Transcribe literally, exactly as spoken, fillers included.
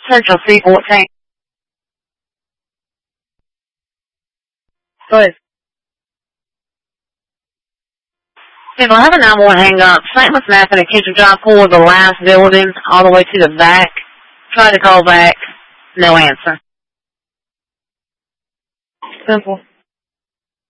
Central C fourteen. Please. If I have a nine one hang up, Saint was snapping at Kitchen Drive four, the last building, all the way to the back. Tried to call back. No answer. Simple.